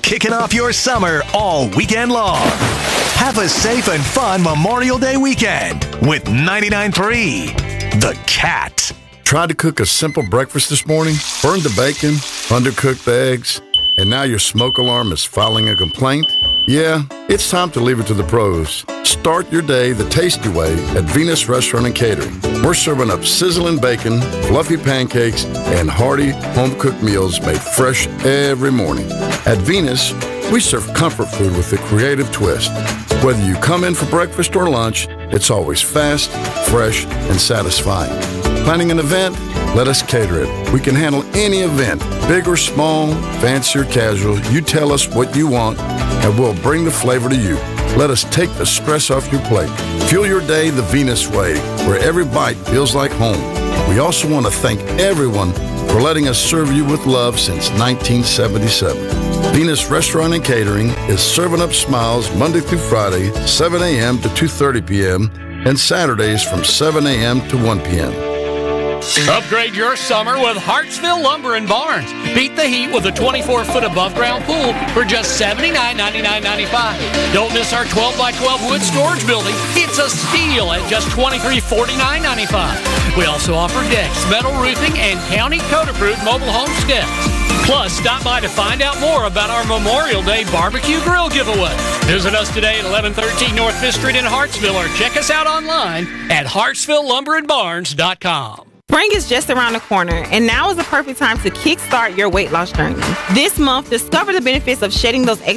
kicking off your summer all weekend long. Have a safe and fun Memorial Day weekend with 99.3 The Cat. Tried to cook a simple breakfast this morning, burned the bacon, undercooked the eggs, and now your smoke alarm is filing a complaint? Yeah, it's time to leave it to the pros. Start your day the tasty way at Venus Restaurant and Catering. We're serving up sizzling bacon, fluffy pancakes, and hearty home-cooked meals made fresh every morning. At Venus, we serve comfort food with a creative twist. Whether you come in for breakfast or lunch, it's always fast, fresh, and satisfying. Planning an event? Let us cater it. We can handle any event, big or small, fancy or casual. You tell us what you want, and we'll bring the flavor to you. Let us take the stress off your plate. Fuel your day the Venus way, where every bite feels like home. We also want to thank everyone for letting us serve you with love since 1977. Venus Restaurant and Catering is serving up smiles Monday through Friday, 7 a.m. to 2:30 p.m., and Saturdays from 7 a.m. to 1 p.m. Upgrade your summer with Hartsville Lumber and Barns. Beat the heat with a 24-foot above-ground pool for just $79.99.95. Don't miss our 12x12 wood storage building. It's a steal at just $2349.95. We also offer decks, metal roofing, and county code-approved mobile home steps. Plus, stop by to find out more about our Memorial Day barbecue grill giveaway. Visit us today at 1113 North 5th Street in Hartsville or check us out online at HartsvilleLumberandBarns.com. Spring is just around the corner, and now is the perfect time to kickstart your weight loss journey. This month, discover the benefits of shedding those extra